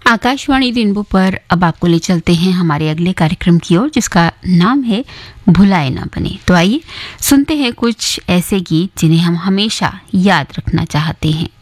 Akashvani rainbow पर अब आपको ले चलते हैं हमारे अगले कार्यक्रम की ओर, जिसका नाम है भुलाए ना बने। तो आइए सुनते हैं कुछ ऐसे गीत जिन्हें हम हमेशा याद रखना चाहते हैं।